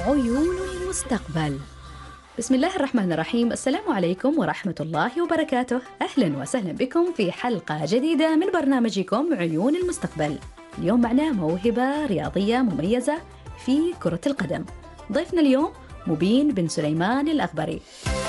عيون المستقبل. بسم الله الرحمن الرحيم. السلام عليكم ورحمة الله وبركاته. أهلا وسهلا بكم في حلقة جديدة من برنامجكم عيون المستقبل. اليوم معنا موهبة رياضية مميزة في كرة القدم. ضيفنا اليوم مبين بن سليمان الأغبري.